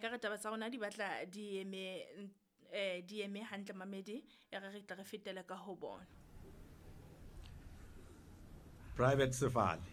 ka re taba tsa rona di batla di eme hantle mamedi ya re tla re fetele ka ho bona. Private Sefale.